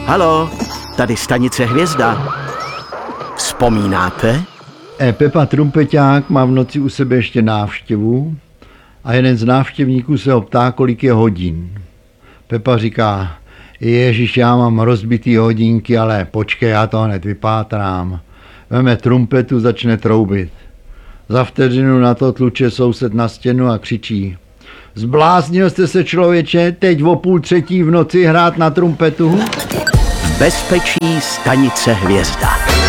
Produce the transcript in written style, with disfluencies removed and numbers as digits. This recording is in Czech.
Halo, tady stanice Hvězda. Vzpomínáte? Pepa Trumpeťák má v noci u sebe ještě návštěvu a jeden z návštěvníků se ho ptá, kolik je hodin. Pepa říká, Ježíš, já mám rozbitý hodinky, ale počkej, já to hned vypátrám. Veme trumpetu, začne troubit. Za vteřinu na to tluče soused na stěnu a křičí, zbláznil jste se, člověče, teď o 2:30 v noci hrát na trumpetu? V bezpečí stanice Hvězda.